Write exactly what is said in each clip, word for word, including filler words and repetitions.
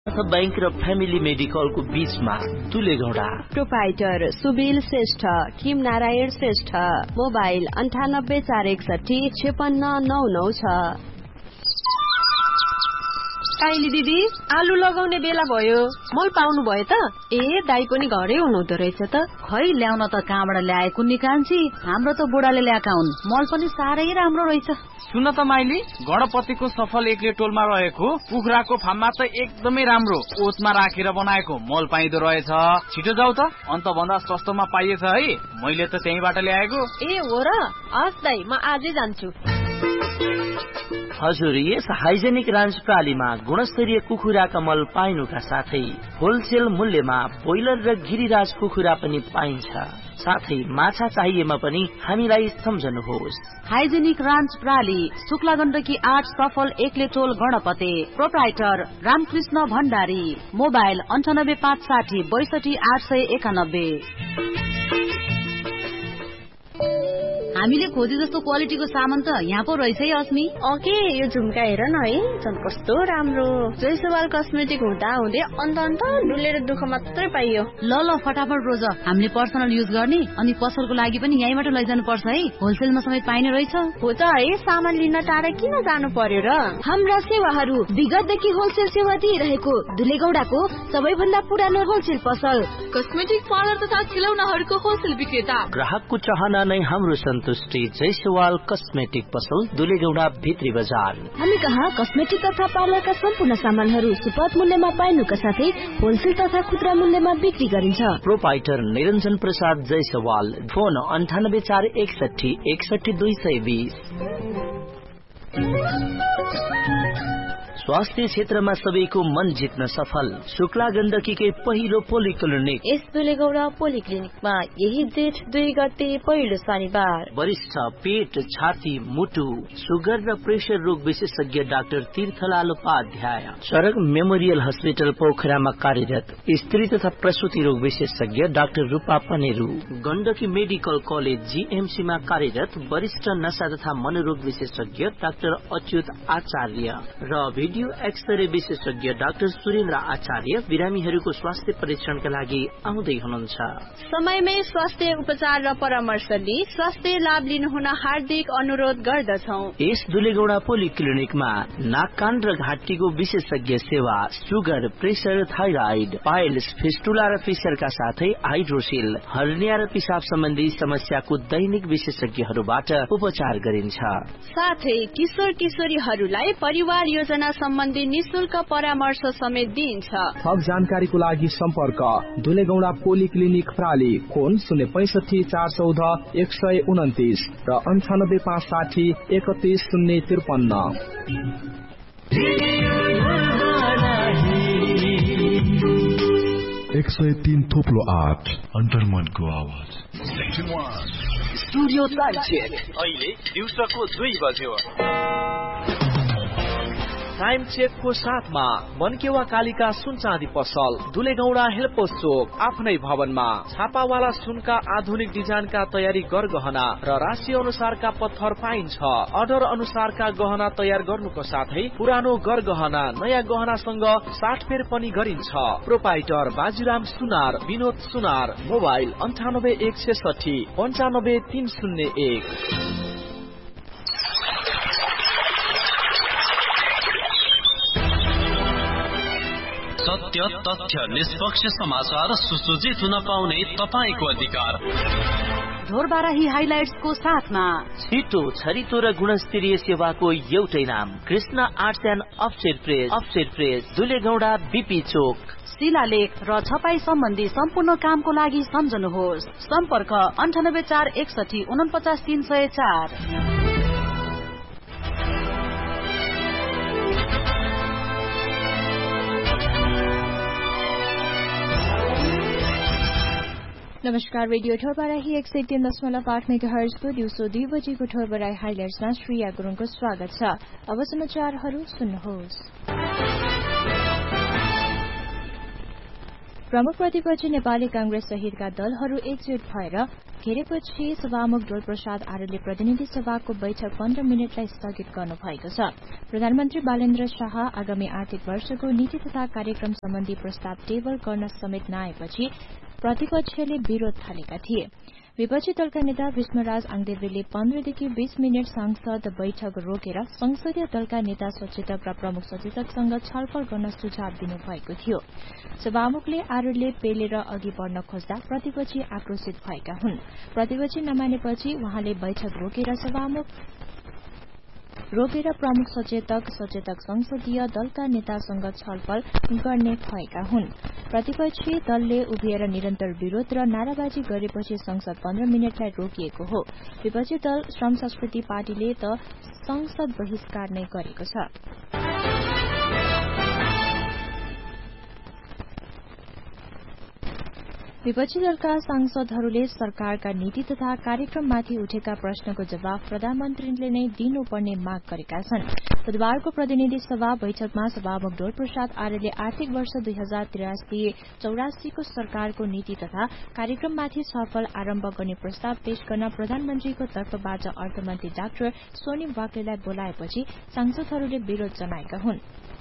Bank र family मेडिकलको बीचमा दुलेगौडा। Proprietor सुबिल Shrestha, किम Narayan Shrestha. Mobile अन्ठानब्बे चार एकसठी छेपन्न नौ नौ छ। काइली दिदी, आलु लगाउने बेला भयो, मल पाउनु भयो त? ए दाई पनि घरै हुनुहुँदो रहेछ त। खै ल्याउन त कहाँबाट ल्याएको निकान्छी, हाम्रो त बुढाले ल्याएका हुन्। मल पनि साह्रै राम्रो रहेछ। सुन त माइली, गणपतिको सफल एक्ले टोलमा रहेको कुखुराको फार्ममा त एकदमै राम्रो ओतमा राखेर बनाएको मल पाइदो रहेछ। छिटो जाऊ त, अन्त भन्दा सस्तोमा पाइएछ है। मैले त त्यहीबाट ल्याएको। ए हो र? हस् दाई, म आजै जान्छु। हजुर, यस हाइजेनिक रान्च प्रालीमा गुणस्तरीय कुखुराका मल पाइनुका साथै होलसेल मूल्यमा ब्रोइलर र गिरिराज कुखुरा पनि पाइन्छ। साथै माछा चाहिएमा पनि हामीलाई सम्झनुहोस्। हाइजेनिक रान्च प्राली, शुक्ला गण्डकी आठ सफल एक्ले टोल गणपति। प्रोप्राइटर रामकृष्ण भण्डारी। मोबाइल अन्ठानब्बे पाँच साठी बैसठी आठ सय एकानब्बे। हामीले खोजे जस्तो क्वालिटीको सामान त यहाँ पो रहेछ है अस्मी। ओके, यो झुम्का हेर न है, झन् कस्तो राम्रो। जयसवाल कस्मेटिक हुँदा हुँदै अन्त अन्त डुलेर दुःख मात्रै पाइयो। ल ल फटाफट रोज, हामीले पर्सनल युज गर्ने अनि पसलको लागि पनि यहीँबाट लैजानु पर्छ है। होलसेलमा समेत पाइने रहेछ। हो त है, सामान लिन टाढा किन जानु पर्यो र? हाम्रा सेवाहरू विगतदेखि होलसेल सेवा दिइरहेको दुलेगौडाको सबैभन्दा पुरानो होलसेल पसल। कस्मेटिक पार्लर तथा खिलौनाहरूको होलसेल विक्रेता। ग्राहकको चाहना नै हाम्रो सन्तुष्टि। जयसवाल कस्मेटिक पसल, दुलेगौडा भित्री बजार। हामी कहाँ कस्मेटिक तथा पार्लरका सम्पूर्ण सामानहरू सुपथ मूल्यमा पाइनुका साथै होलसेल तथा खुद्रा मूल्यमा बिक्री गरिन्छ। प्रोपाइटर निरञ्जन प्रसाद जयसवाल। फोन अन्ठानब्बे चार एकसठी एकसठी दुई सय बीस। स्वास्थ्य क्षेत्रमा सबैको मन जित्न सफल शुक्ला गण्डकीकै पहिलो पोलिक्लिनिक। यस दुलेगौडा पोलिक्लिनिकमा यही जेठ दुई गते पहिलो शनिबार वरिष्ठ पेट, छाती, मुटु, सुगर र प्रेसर रोग विशेषज्ञ डाक्टर तीर्थलाल उपाध्याय, सड़क मेमोरियल हस्पिटल पोखरामा कार्यरत स्त्री तथा प्रसूति रोग विशेषज्ञ डाक्टर रूपा Paneru, Gandaki medical college GMC मा कार्यरत वरिष्ठ नशा तथा मनोरोग विशेषज्ञ डाक्टर अच्युत आचार्य र भिडियो एक्सरे विशेषज्ञ डाक्टर सुरेन्द्र आचार्य बिरामीहरूको स्वास्थ्य परीक्षणका लागि आउँदै हुनुहुन्छ। समयमै स्वास्थ्य उपचार र परामर्श लिई स्वास्थ्य लाभ लिनुहुन हार्दिक अनुरोध गर्दछौं। यस दुलेगौडा पोलिक्लिनिकमा नाक कान र घाँटीको विशेषज्ञ सेवा, sugar, pressure, thyroid, piles, fistula र फिसरका साथै हाइड्रोसिल, हर्निया र पिसाब सम्बन्धी समस्याको दैनिक विशेषज्ञहरूबाट उपचार गरिन्छ। साथै किशोर किशोरीहरूलाई परिवार योजना सम्बन्धी निशुल्क परामर्श समेत दिइन्छ। थप जानकारीको लागि सम्पर्क दुलेगौडा पोलिक्लिनिक प्राली। फोन शून्य पैसठी चार चौध एक सय उन्तिस र अन्ठानब्बे पाँच साठी एकतिस शून्य त्रिपन्न। एक सय तीन थोप्लो आठ अन्तर्मनको आवाज। स्टुडियो टाइम चेक अहिले दिउँसोको दुई बज्यो। टाइम चेकको साथमा मनकेवा कालिका सुन चाँदी पसल, दुलेगौडा हेल्पोस चोक, आफ्नै भवनमा छापावाला सुनका आधुनिक डिजाइनका तयारी गरगहना र राशि अनुसारका पत्थर पाइन्छ। अर्डर अनुसारका गहना तयार गर्नुको साथै पुरानो गरगहना नयाँ गहनासँग साटफेर पनि गरिन्छ। प्रोपाइटर बाजीराम सुनार, विनोद सुनार। मोबाइल अन्ठानब्बे एक छेसठी पन्चानब्बे तीन शून्य एक। सत्य, तथ्य, निष्पक्ष समाचार सुसज्जित हुन पाउने तपाईको अधिकार। ढोरबाराही हाइलाइट्सको साथमा छिटो, छरितो र गुणस्तरीय सेवाको एउटै नाम, Krishna arts and offset press. Offset press, दुलेगौडा BP चोक। शिलालेख र छपाई सम्बन्धी सम्पूर्ण कामको लागि सम्झनुहोस्। सम्पर्क अन्ठानब्बे चार एकसठी उनपचास तीन सय चार। नमस्कार, रेडियो ठोरबाराही एक सय तीन दशमलव आठ मेगा हर्जको दिउँसो दुई बजेको ठोरबाराही हाइलाइट्समा श्रेया गुरुङको स्वागत छ। अब समाचारहरू सुन्नुहोस्। प्रमुख प्रतिपक्षी नेपाली कांग्रेस सहितका दलहरू एकजुट भएर घेरेपछि सभामुख डोल प्रसाद आर्यले प्रतिनिधि सभाको बैठक पन्ध्र मिनटलाई स्थगित गर्नु भएको छ। प्रधानमन्त्री बालेन्द्र शाह आगामी आर्थिक वर्षको नीति तथा कार्यक्रम सम्बन्धी प्रस्ताव टेबल गर्न समेत नआएपछि प्रतिपक्षले विरोध थालेका थिए। विपक्षी दलका नेता भीष्मराज आङदेब्रेले पन्ध्रदेखि बीस मिनट संसद बैठक रोकेर संसदीय दलका नेता सचेतक र प्रमुख सचेतकसँग छलफल गर्न सुझाव दिनुभएको थियो। सभामुखले आर्यले पेलेर अघि बढ्न खोज्दा प्रतिपक्षी आक्रोशित भएका हुन्। प्रतिपक्षी नमानेपछि उहाँले बैठक रोकेर सभामुख रोकेर प्रमुख सचेतक सचेतक संसदीय दलका नेतासँग छलफल गर्ने भएका हुन्। प्रतिपक्षी दलले उभिएर निरन्तर विरोध र नाराबाजी गरेपछि संसद पन्ध्र मिनटलाई रोकिएको हो। विपक्षी दल श्रम संस्कृति पार्टीले त संसद बहिष्कार नै गरेको छ। विपक्षी दलका सांसदहरूले सरकारका नीति तथा कार्यक्रममाथि उठेका प्रश्नको जवाब प्रधानमन्त्रीले नै दिनुपर्ने माग गरेका छन्। बुधबारको प्रतिनिधि सभा बैठकमा सभामुख डोल प्रसाद आर्यले आर्थिक वर्ष दुई हजार त्रियासी चौरासीको सरकारको नीति तथा कार्यक्रममाथि छलफल आरम्भ गर्ने प्रस्ताव पेश गर्न प्रधानमन्त्रीको तर्फबाट अर्थमन्त्री डाक्टर सोनिम वाग्लेलाई बोलाएपछि सांसदहरूले विरोध जनाएका हुन्।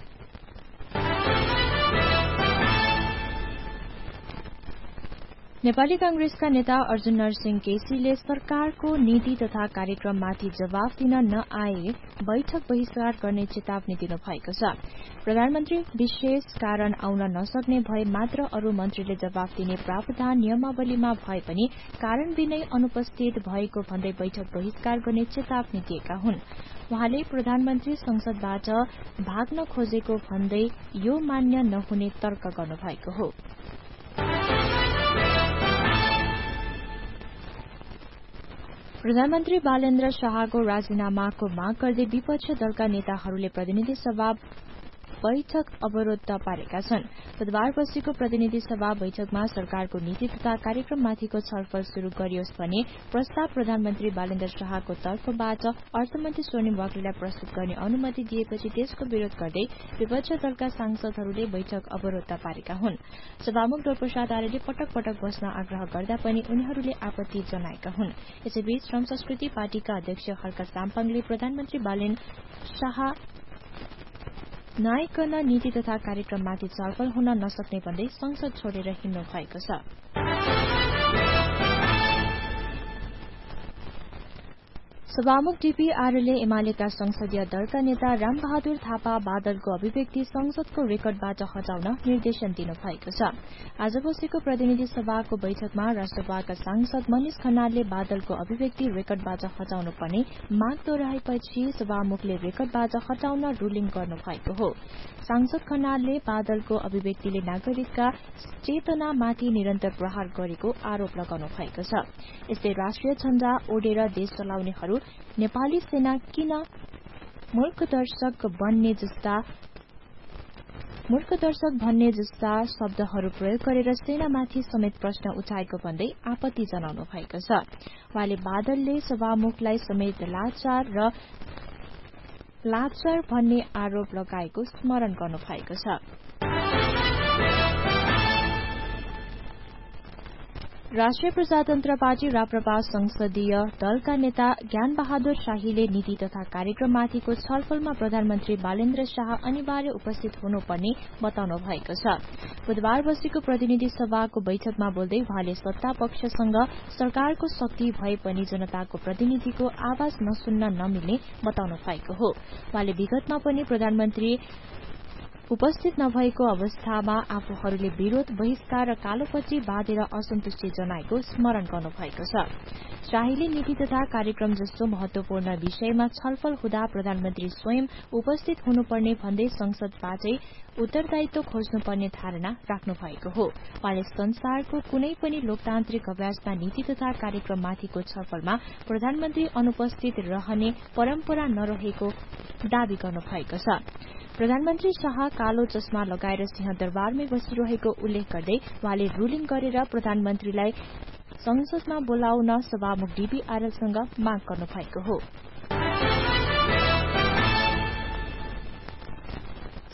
नेपाली कांग्रेसका नेता अर्जुन नरसिंह केसीले सरकारको नीति तथा कार्यक्रममाथि जवाफ दिन नआए बैठक बहिष्कार गर्ने चेतावनी दिनुभएको छ। प्रधानमन्त्री विशेष कारण आउन नसक्ने भए मात्र अरू मन्त्रीले जवाफ दिने प्रावधान नियमावलीमा भए पनि कारण बिनै अनुपस्थित भएको भन्दै बैठक बहिष्कार गर्ने चेतावनी दिएका हुन्। उहाँले प्रधानमन्त्री संसदबाट भाग्न खोजेको भन्दै यो मान्य नहुने तर्क गर्नुभएको हो। प्रधानमन्त्री बालेन्द्र शाहको राजीनामाको माग गर्दै विपक्षी दलका नेताहरूले प्रतिनिधि सभा बैठक अवरोध पारेका छन्। बुधबार बसेको प्रतिनिधि सभा बैठकमा सरकारको नीति तथा कार्यक्रममाथिको छलफल शुरू गरियोस् भने प्रस्ताव प्रधानमन्त्री बालेन्द्र शाहको तर्फबाट अर्थमन्त्री सोनिम वाग्लेलाई प्रस्तुत गर्ने अनुमति दिएपछि त्यसको विरोध गर्दै विपक्षी दलका सांसदहरूले बैठक अवरोध पारेका हुन्। सभामुख डोल प्रसाद आर्यले पटक पटक बस्न आग्रह गर्दा पनि उनीहरूले आपत्ति जनाएका हुन्। यसैबीच श्रम संस्कृति पार्टीका अध्यक्ष हर्क साम्पाङले प्रधानमन्त्री बालेन्द्र शाह नआइकन नीति तथा कार्यक्रममाथि छलफल हुन नसक्ने भन्दै संसद छोडेर हिँड्नु भएको छ। सभामुख डीपी आर्यले एमालेका संसदीय दलका नेता रामबहादुर थापा बादलको अभिव्यक्ति संसदको रेकर्डबाट हटाउन निर्देशन दिनुभएको छ। आज बसेको प्रतिनिधि सभाको बैठकमा राष्ट्रसभाका सांसद मनिष खनालले बादलको अभिव्यक्ति रेकर्डबाट हटाउनु पर्ने माग दोहोऱ्याएपछि सभामुखले रेकर्डबाट हटाउन रूलिङ गर्नुभएको हो। सांसद खनालले बादलको अभिव्यक्तिले नागरिकका चेतनामाथि निरन्तर प्रहार गरेको आरोप लगाउनु भएको छ। यस्तै राष्ट्रिय झण्डा ओढेर देश चलाउनेहरू नेपाली सेना किन मूर्ख दर्शक बन्ने जस्ता मूर्ख दर्शक भन्ने जस्ता शब्दहरू प्रयोग गरेर सेनामाथि समेत प्रश्न उठाएको भन्दै आपत्ति जनाउनु भएको छ। उहाँले बादलले सभामुखलाई समेत लाचार र लाचार भन्ने आरोप लगाएको स्मरण गर्नु भएको छ। राष्ट्रिय प्रजातन्त्र पार्टी राप्रपा संसदीय दलका नेता ज्ञान बहादुर शाहीले नीति तथा कार्यक्रममाथिको छलफलमा प्रधानमन्त्री बालेन्द्र शाह अनिवार्य उपस्थित हुनुपर्ने बताउनु भएको छ। बुधबार बसेको प्रतिनिधि सभाको बैठकमा बोल्दै उहाँले सत्ता पक्षसँग सरकारको शक्ति भए पनि जनताको प्रतिनिधिको आवाज नसुन्न नमिल्ने बताउनु भएको हो। उहाँले विगतमा पनि प्रधानमन्त्री उपस्थित नभएको अवस्थामा आफूहरूले विरोध बहिष्कार र कालोपट्टि बाँधेर असन्तुष्टि जनाएको स्मरण गर्नु भएको छ। शाहीले नीति तथा कार्यक्रम जस्तो महत्वपूर्ण विषयमा छलफल हुँदा प्रधानमन्त्री स्वयं उपस्थित हुनुपर्ने भन्दै संसदबाटै उत्तरदायित्व खोज्नुपर्ने धारणा राख्नु भएको हो। उहाँले संसारको कुनै पनि लोकतान्त्रिक अभ्यासमा नीति तथा कार्यक्रममाथिको छलफलमा प्रधानमन्त्री अनुपस्थित रहने परम्परा नरहेको दावी गर्नु भएको छ। प्रधानमन्त्री शाह कालो चस्मा लगाएर सिंहदरबारमै बसिरहेको उल्लेख गर्दै उहाँले रूलिङ गरेर प्रधानमन्त्रीलाई संसदमा बोलाउन सभामुख डीबी आर्यसँग माग गर्नु भएको हो।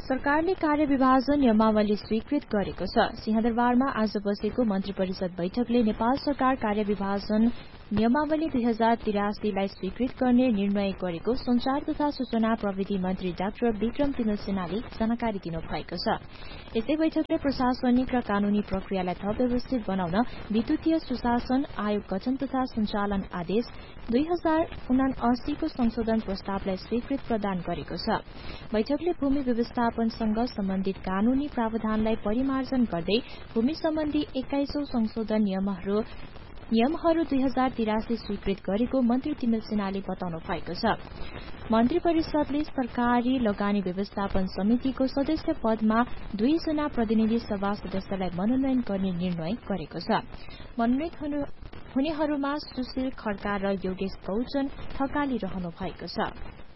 सरकारले कार्यविभाजन नियमावली स्वीकृत गरेको छ। सिंहदरबारमा आज बसेको मन्त्री परिषद बैठकले नेपाल सरकार कार्यविभाजन नियमावली दुई हजार तिरासीलाई स्वीकृत गर्ने निर्णय गरेको संचार तथा सूचना प्रविधि मन्त्री डाक्टर विक्रम तिमल सिन्हाले जानकारी दिनुभएको छ। यसै बैठकले प्रशासनिक र कानूनी प्रक्रियालाई थप व्यवस्थित बनाउन विद्युतीय सुशासन आयोग गठन तथा सञ्चालन आदेश दुई हजार उनासीको संशोधन प्रस्तावलाई स्वीकृत प्रदान गरेको छ। बैठकले भूमि व्यवस्थापनसँग सम्बन्धित कानूनी प्रावधानलाई परिमार्जन गर्दै भूमि सम्बन्धी एक्काइसौं संशोधन नियमहरू नियमहरू दुई हजार तिरासी स्वीकृत गरेको मन्त्री तिमल सिन्हाले बताउनु भएको छ। मन्त्री परिषदले सरकारी लगानी व्यवस्थापन समितिको सदस्य पदमा दुईजना प्रतिनिधि सभा सदस्यलाई मनोनयन गर्ने निर्णय गरेको छ। मनोनित हुनेहरूमा सुशील खड्का र योगेश गौचन थकाली रहनु भएको छ।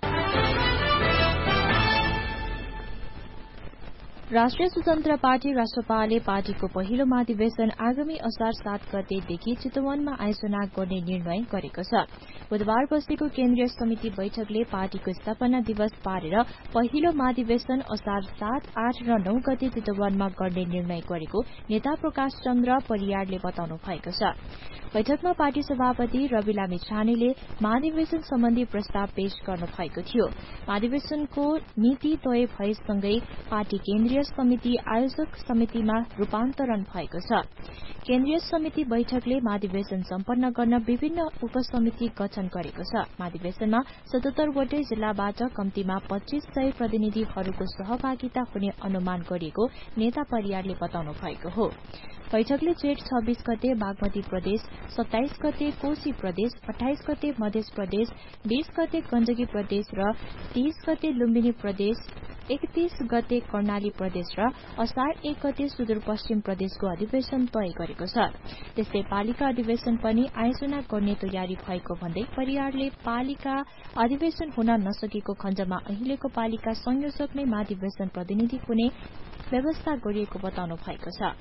राष्ट्रिय स्वतन्त्र पार्टी राष्ट्रपाले पार्टीको पहिलो महाधिवेशन आगामी असार सात गतेदेखि चितवनमा आयोजना गर्ने निर्णय गरेको छ। बुधबार बसेको केन्द्रीय समिति बैठकले पार्टीको स्थापना दिवस पारेर पहिलो महाधिवेशन असार सात आठ र नौ गते चितवनमा गर्ने निर्णय गरेको नेता प्रकाश चन्द्र परियारले बताउनु भएको छ। बैठकमा पार्टी सभापति रवि लामिछानेले महाधिवेशन सम्बन्धी प्रस्ताव पेश गर्नु भएको थियो। महाधिवेशनको नीति तय भएसँगै पार्टी केन्द्रीय समिति आयोजक समितिमा रूपान्तरण भएको छ। केन्द्रीय समिति बैठकले महाधिवेशन सम्पन्न गर्न विभिन्न उपसमिति गठन गरेको छ। महाधिवेशनमा सतहत्तरवटै जिल्लाबाट कम्तीमा पच्चीस सय प्रतिनिधिहरूको सहभागिता हुने अनुमान गरिएको नेता परियारले बताउनु भएको हो। बैठकले जेठ छब्बीस गते बागमती प्रदेश, सत्ताइस गते कोशी प्रदेश, अठाइस गते मध्य प्रदेश, बीस गते गण्डकी प्रदेश र तीस गते लुम्बिनी प्रदेश, एकतीस गते कर्णाली प्रदेश र असार एक गते सुदूरपश्चिम प्रदेशको अधिवेशन तय गरेको छ। त्यस्तै पालिका अधिवेशन पनि आयोजना गर्ने तयारी भएको भन्दै परियारले पालिका अधिवेशन हुन नसकेको खण्डमा अहिलेको पालिका संयोजक नै महाधिवेशन प्रतिनिधि हुने व्यवस्था गरिएको बताउनु भएको छ।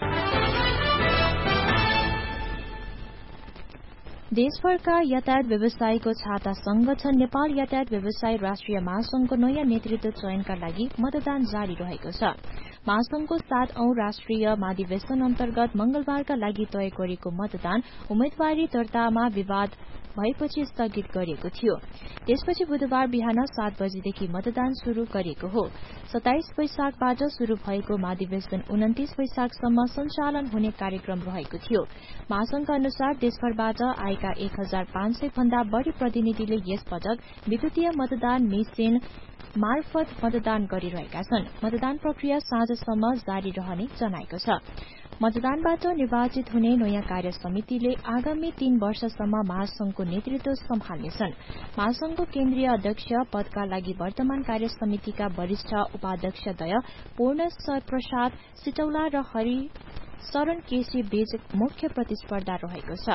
देशभरका यातायात व्यवसायीको छाता संगठन नेपाल यातायात व्यवसायी राष्ट्रिय महासंघको नयाँ नेतृत्व चयनका लागि मतदान जारी रहेको छ। महासंघको सात औं राष्ट्रिय महाधिवेशन अन्तर्गत मंगलबारका लागि तय गरेको मतदान उम्मेद्वारी दर्तामा विवाद भएपछि स्थगित गरिएको थियो। त्यसपछि बुधबार बिहान सात बजेदेखि मतदान शुरू गरिएको हो। सत्ताइस वैशाखबाट शुरू भएको महाधिवेशन उन्तिस वैशाखसम्म सञ्चालन हुने कार्यक्रम रहेको थियो। महासंघका अनुसार देशभरबाट आएका एक हजार पाँच सय भन्दा बढ़ी प्रतिनिधिले यस पटक विद्युतीय मतदान मेसिन मार्फत मतदान गरिरहेका छन्। मतदान प्रक्रिया साँझसम्म जारी रहने जनाएको छ। मतदानबाट निर्वाचित हुने नयाँ कार्य समितिले आगामी तीन वर्षसम्म महासंघको नेतृत्व सम्हाल्नेछन्। महासंघको केन्द्रीय अध्यक्ष पदका लागि वर्तमान कार्य समितिका वरिष्ठ उपाध्यक्षद्वय पूर्ण प्रसाद सिटौला र हरि शरण केसी बीच मुख्य प्रतिस्पर्धा रहेको छ।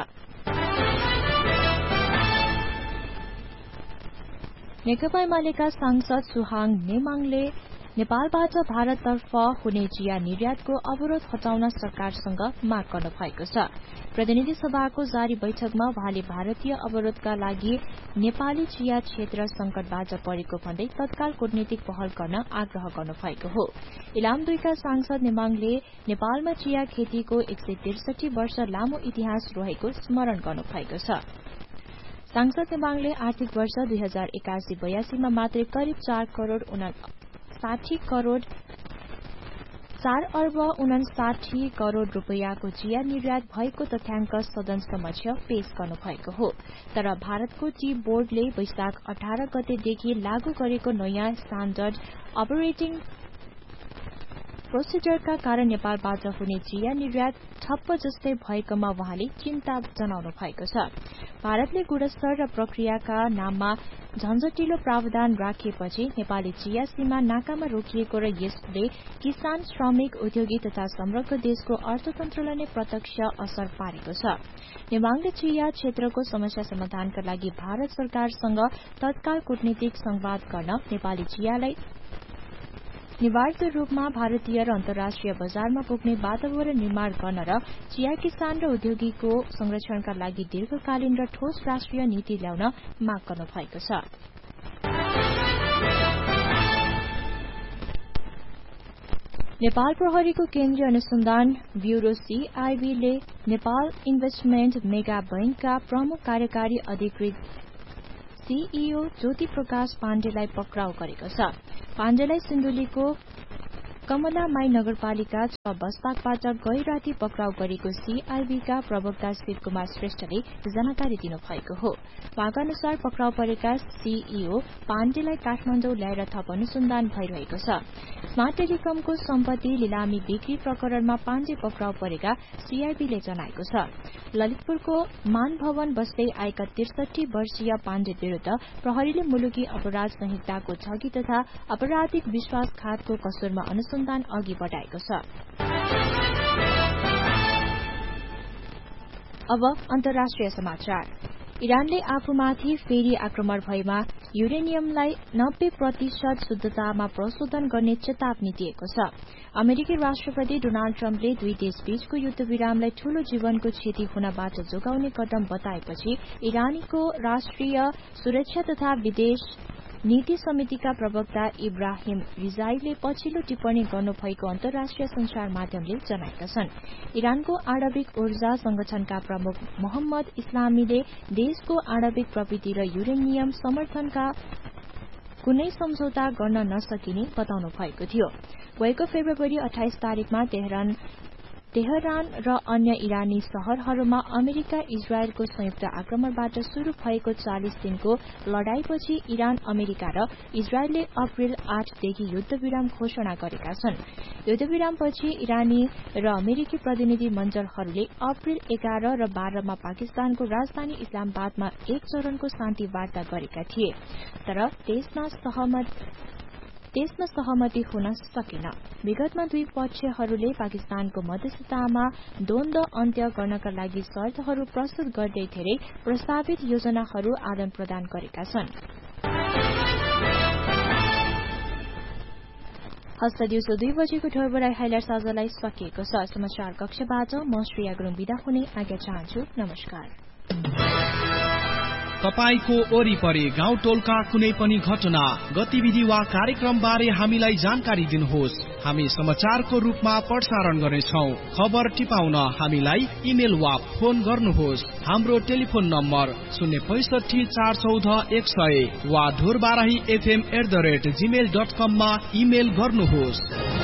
नेकपा एमालेका सांसद सुहाङ नेमाङले नेपालबाट भारततर्फ हुने चिया निर्यातको अवरोध हटाउन सरकारसँग माग गर्नु भएको छ। प्रतिनिधि सभाको जारी बैठकमा वहाँले भारतीय अवरोधका लागि नेपाली चिया क्षेत्र संकटबाट परेको भन्दै तत्काल कूटनीतिक पहल गर्न आग्रह गर्नु भएको हो। इलाम दुईका सांसद नेमाङले नेपालमा चिया खेतीको एक सय त्रिसठी वर्ष लामो इतिहास रहेको स्मरण गर्नु भएको छ। सांसद नेमाङले आर्थिक वर्ष दुई हजार एकासी बयासीमा मात्रै करिब चार करोड़ साठी करोड़ चार अर्ब उनासाठी करोड़ रूपियाँको चिया निर्यात भएको तथ्याङ्क सदन समक्ष पेश गर्नु भएको हो। तर भारतको टी बोर्डले वैशाख अठार गतेदेखि लागू गरेको नयाँ स्ट्याण्डर्ड अपरेटिङ प्रोसिजरका कारण नेपालबाट हुने चिया निर्यात ठप्प जस्तै भएकोमा वहाँले चिन्ता जनाउनु भएको छ। भारतले गुणस्तर र प्रक्रियाका नाममा झन्झटिलो प्रावधान राखेपछि नेपाली चिया सीमा नाकामा रोकिएको र यसले किसान, श्रमिक, उद्योगी तथा समग्र देशको अर्थतन्त्रलाई नै प्रत्यक्ष असर पारेको छ। नेमाङले चिया क्षेत्रको समस्या समाधानका लागि भारत सरकारसँग तत्काल कूटनीतिक संवाद गर्न नेपाली चियालाई निवार्थ रूपमा भारतीय र अन्तर्राष्ट्रिय बजारमा पुग्ने वातावरण निर्माण गर्न र चिया किसान र उद्योगीको संरक्षणका लागि दीर्घकालीन र ठोस राष्ट्रिय नीति ल्याउन माग गर्नु भएको छ। नेपाल प्रहरीको केन्द्रीय अनुसन्धान ब्यूरो सीआईबी ले नेपाल इन्भेस्टमेन्ट मेगा बैंकका प्रमुख कार्यकारी अधिकृत सीईओ ज्योति प्रकाश पाण्डेलाई पक्राउ गरेको छ। पाण्डेलाई सिन्धुलीको कमलामाई नगरपालिका छ बस्ताकबाट गै राति पक्राउ गरेको सीआईबी का प्रवक्ता शिव कुमार श्रेष्ठले जानकारी दिनुभएको हो। उहाँका अनुसार पक्राउ परेका सीईओ पाण्डेलाई काठमाडौँ ल्याएर थप अनुसन्धान भइरहेको छ। स्मार्ट टेलिकमको सम्पत्ति लिलामी बिक्री प्रकरणमा पाण्डे पक्राउ परेका सीआईबीले जनाएको छ। ललितपुरको मान भवन बस्दै आएका त्रिसठी वर्षीय पाण्डे विरूद्ध प्रहरीले मुलुकी अपराध संहिताको ठगी तथा आपराधिक विश्वासघातको कसुरमा अनुसन्धान अघि बढ़ाएको छ। अब अन्तर्राष्ट्रिय समाचार। इरानले आफूमाथि फेरि आक्रमण भएमा युरेनियमलाई नब्बे प्रतिशत शुद्धतामा प्रशोधन गर्ने चेतावनी दिएको छ। अमेरिकी राष्ट्रपति डोनाल्ड ट्रम्पले दुई देशबीचको युद्धविरामलाई ठूलो जीवनको क्षति हुनबाट जोगाउने कदम बताएपछि इरानीको राष्ट्रिय सुरक्षा तथा विदेश नीति समितिका प्रवक्ता इब्राहिम रिजाईले पछिल्लो टिप्पणी गर्नुभएको अन्तर्राष्ट्रिय संचार माध्यमले जनाएका छन्। इरानको आणविक ऊर्जा संगठनका प्रमुख मोहम्मद इस्लामीले देशको आणविक प्रविधि र युरेनियम समर्थनका कुनै सम्झौता गर्न नसकिने बताउनु भएको थियो। गएको फेब्रुअरी अठाइस तारीकमा तेहरान तेहरान र अन्य इरानी शहरहरूमा अमेरिका इजरायलको संयुक्त आक्रमणबाट शुरू भएको चालिस दिनको लड़ाईपछि इरान अमेरिका र इजरायलले अप्रेल आठदेखि युद्धविराम घोषणा गरेका छन्। युद्धविरामपछि इरानी र अमेरिकी प्रतिनिधि मण्डलहरूले अप्रेल एघार र बाह्रमा पाकिस्तानको राजधानी इस्लामाबादमा एक चरणको शान्ति वार्ता गरेका थिए, तर त्यसमा सहमत त्यसमा सहमति हुन सकेन। विगतमा दुई पक्षहरूले पाकिस्तानको मध्यस्थतामा द्वन्द्व अन्त्य गर्नका लागि शर्तहरू प्रस्तुत गर्दै धेरै प्रस्तावित योजनाहरू आदान प्रदान गरेका छन्। हस्त दिउँसो दुई बजेको ठोरबराई हाइलाइट साझालाई सकिएको छ। समाचार कक्षबाट म श्रेया गुरुङ बिदा हुने आज्ञा चाहन्छु। नमस्कार। तपाईको वरिपरि गाउँ टोलका कुनै पनि घटना गतिविधि वा कार्यक्रम बारे हामीलाई जानकारी दिनुहोस्। हामी समाचारको रूपमा प्रसारण गर्नेछौं। खबर टिपाउन हामीलाई इमेल वा फोन गर्नुहोस्। हाम्रो टेलिफोन नम्बर शून्य पैसठी चार चौध एक सय वा Dhorbarahi FM at the rate Gmail dot कम मा इमेल गर्नुहोस्।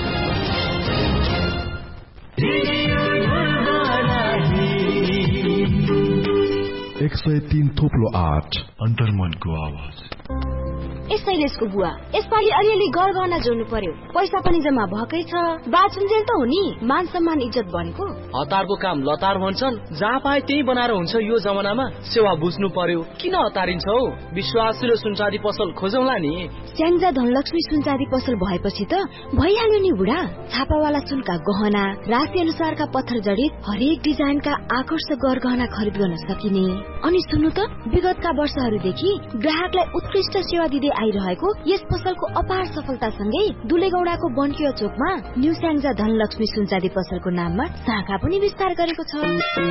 एक सय तीन थोप्लो आठ अन्तर्मनको आवाज। ए शैलेशको बुवा, यसपालि अलिअलि गरगहना जोड्नु पर्यो। पैसा पनि जम्मा भएकै छ। बाचुन्जेल त हो नि, मान सम्मान इज्जत बनेको। हतारको काम लतार भन्छन्, जहाँ पाए त्यही बनाएर हुन्छ। यो जमानामा सेवा बुझ्नु पर्यो। किन हतारिन्छौ? विश्वासिलो सुनचाँदी पसल खोजौला नि। स्याङ्जा धनलक्ष्मी सुनचाँदी पसल भएपछि त भइहाल्यो नि बुढा। छापावाला सुनका गहना, राशि अनुसारका पत्थर जडित हरेक डिजाइनका आकर्षक गरगहना खरिद गर्न सकिने। अनि सुन्नु त, विगतका वर्षहरूदेखि ग्राहकलाई उत्कृष्ट सेवा दिँदै आइरहेको यस पसलको अपार सफलतासँगै दुलेगौडाको बन्किया चोकमा न्यू स्याङ्जा धनलक्ष्मी सुनचाँदी पसलको नाममा शाखा पनि विस्तार गरेको छ।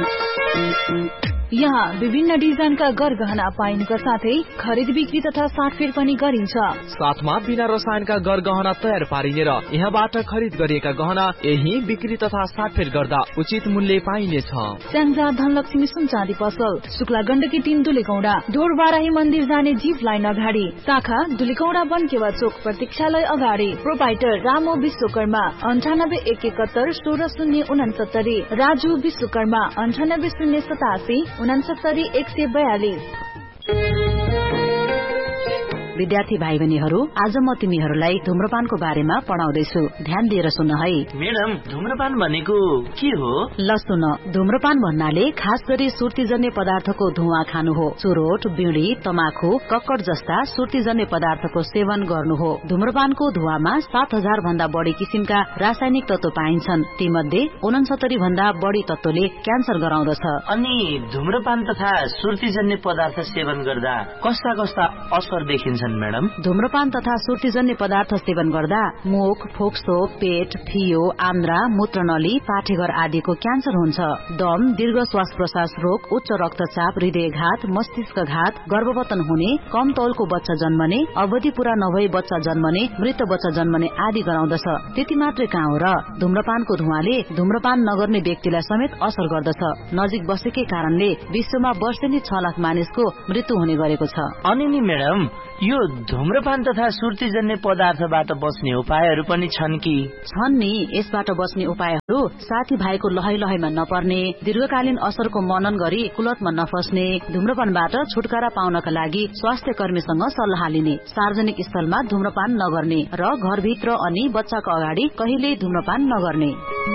यहाँ विभिन्न डिजाइनका गरगहना पाइनुका साथै खरिद बिक्री तथा साटफेर पनि गरिन्छ। साथमा बिना रसायनका गरगहना तयार पारिने र यहाँबाट खरिद गरिएका गहना यही बिक्री तथा साटफेर गर्दा उचित मूल्य पाइनेछ। स्याङ्जा धनलक्ष्मी सुनचाँदी पसल, शुक्ला गण्डकी तीन दुलेगौडा, ढोरबाराही मन्दिर जाने जीप लाइन अगाडि, शाखा दुलेगौडा बन्केवा चोक प्रतीक्षालय अगाडि। प्रोपाइटर रामो विश्वकर्मा, अन्ठानब्बे एक एकहत्तर सोह्र शून्य उनसत्तरी। राजु विश्वकर्मा, अन्ठानब्बे शून्य सतासी उनसत्तरी एक सय बयालिस। विद्यार्थी भाइ बहिनीहरू, आज म तिमीहरूलाई धूम्रपानको बारेमा पढाउँदैछु। ध्यान दिएर सुन है। मैडम, धूम्रपान भनेको के हो? ल सुन, धूम्रपान भन्नाले खास गरी सुर्तीजन्य पदार्थको धुवा खानु हो। चुरोट, बिडी, तमाखु, कक्कड जस्ता सुर्तीजन्य पदार्थको सेवन गर्नु हो। धूम्रपानको धुवामा सात हजार भन्दा बढ़ी किसिमका रासायनिक तत्व पाइन्छन्। ती मध्ये उनसत्तरी भन्दा बढ़ी तत्वले क्यान्सर गराउँदछ। अनि धूम्रपान तथा सुर्तीजन्य पदार्थ सेवन गर्दा कस्ता कस्ता असर देखिन्छन् छन् म्याडम? धूम्रपान तथा सुर्तीजन्य पदार्थ सेवन गर्दा मुख, फोक्सो, पेट, फियो, आन्द्रा, मूत्रनली, पाठेघर आदिको क्यान्सर हुन्छ। दम, दीर्घ श्वास प्रश्वास रोग, उच्च रक्तचाप, हृदयघात, मस्तिष्कघात, गर्भवतन हुने, कम तौलको बच्चा जन्मने, अवधि पूरा नभई बच्चा जन्मने, मृत बच्चा जन्मने आदि गराउँदछ। त्यति मात्रै कहाँ हो र, धूम्रपानको धुवाले धूम्रपान नगर्ने व्यक्तिलाई समेत असर गर्दछ। नजिक बसेकै कारणले विश्वमा वर्षेनी छ लाख मानिसको मृत्यु हुने गरेको छ। अनि नि म्याडम, यो धूम्रपान तथा सुर्तीजन्य पदार्थबाट बस्ने उपायहरू पनि छन् कि? छन् नि। यसबाट बस्ने उपायहरू साथी भाइको लहै लहैमा नपर्ने, दीर्घकालीन असरको मनन गरी कुलतमा नफस्ने, धूम्रपानबाट छुटकारा पाउनका लागि स्वास्थ्य कर्मीसँग सल्लाह लिने, सार्वजनिक स्थलमा धूम्रपान नगर्ने र घरभित्र अनि बच्चाको अगाडि कहिल्यै धूम्रपान नगर्ने।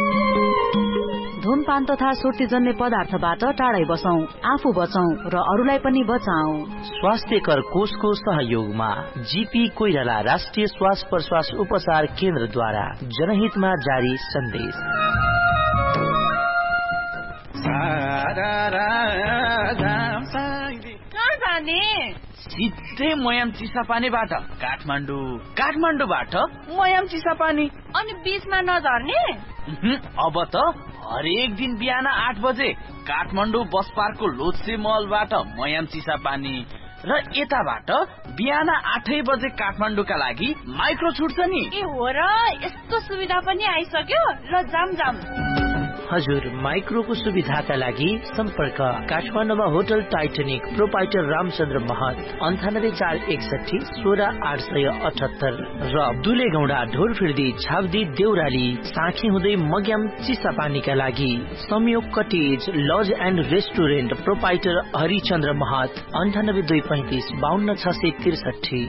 धूमपान तथा सुर्तीजन्य पदार्थबाट टाढै बसौं, आफू बचौं र अरूलाई पनि बचाऊ। स्वास्थ्यकर कोषको सहयोगमा जीपी कोइराला राष्ट्रिय श्वास प्रश्वास उपचार केन्द्रद्वारा जनहितमा जारी सन्देश। कहाँ जाने? सिधै मयाम चिसापानीबाट काठमाडौँ, काठमाडौँबाट मयाम चिसापानी। अनि बीचमा नझर्ने? अब त हरेक दिन बिहान आठ बजे काठमाडौँ बस पार्कको लोत्से मलबाट मयाम चिसापानी र यताबाट बिहान आठै बजे काठमाडौँका लागि माइक्रो छुट्छ नि। ए हो र, यस्तो सुविधा पनि आइसक्यो। ल जाम जाम। हजुर, माइक्रोको सुविधाका लागि सम्पर्क काठमाडौँमा होटल टाइटनिक, प्रोपाइटर रामचन्द्र महत, अन्ठानब्बे चार एकसठी सोह्र आठ सय अठहत्तर र दुलेगौडा ढोरफिर्दी झावदी देउराली साँखी हुँदै मग्याम चिसापानीका लागि संयोग cottage laws and restaurant, proprietor Harichandra महत, अन्ठानब्बे दुई पैंतिस बाहन्न छ सय त्रिसठी।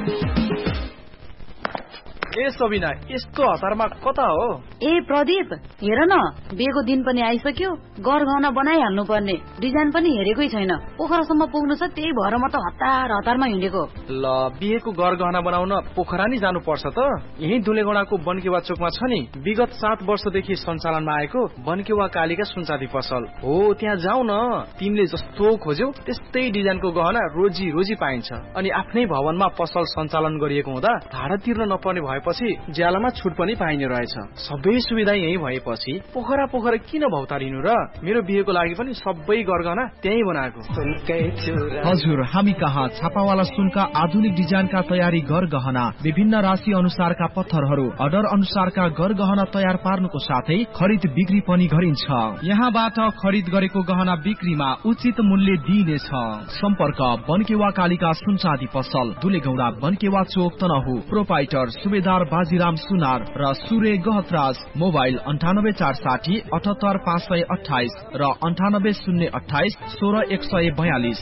ए सबिना, यस्तो हतारमा कता हो? ए प्रदीप, हेर न, बिहेको दिन पनि आइसक्यो, गरगहना बनाइहाल्नु पर्ने। डिजाइन पनि हेरेकै छैन, पोखरासम्म पुग्नु छ, त्यही भएर म त हतार हतारमा हिँडेको। ल, बिहेको गरगहना बनाउन पोखरा नै जानु पर्छ त? यही दुलेगौडाको बनकेवा चोकमा छ नि, विगत सात वर्षदेखि सञ्चालनमा आएको बनकेवा कालिका सुनचाँदी पसल हो। त्यहाँ जाऊ न, तिमीले जस्तो खोज्यौ त्यस्तै डिजाइनको गहना रोजी रोजी पाइन्छ। अनि आफ्नै भवनमा पसल सञ्चालन गरिएको हुँदा भाडा तिर्न नपर्ने भए पछि ज्यालामा छुट पनि पाइने रहेछ। सबै सुविधा यही भएपछि पोखरा पोखरा किन भौतारिनु र? मेरो बिहेको लागि पनि सबै गरगहना त्यही बनाएको। हजुर, हामी कहाँ छापावाला सुनका आधुनिक डिजाइनका तयारी गरगहना, विभिन्न राशि अनुसारका पत्थरहरू, अर्डर अनुसारका गरगहना तयार पार्नुको साथै खरिद बिक्री पनि गरिन्छ। यहाँबाट खरिद गरेको गहना बिक्रीमा उचित मूल्य दिइनेछ। सम्पर्क बनकेवा कालिका सुनचाँदी पसल, दुलेगौडा बनकेवा चोक तनहु, प्रोपाइटर सुबेदार बाजीराम सुनार र सूर्य गहतराज। मोबाइल अन्ठानब्बे चार साठी अठहत्तर पाँच सय अठाइस र अन्ठानब्बे शून्य अठाइस सोह्र एक सय बयालिस।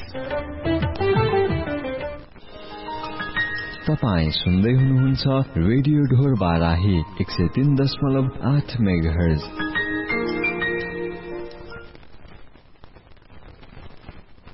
तपाईँ सुन्दै हुनुहुन्छ रेडियो ढोर बाराही एक सय तीन दशमलव आठ मेगाहर्ज।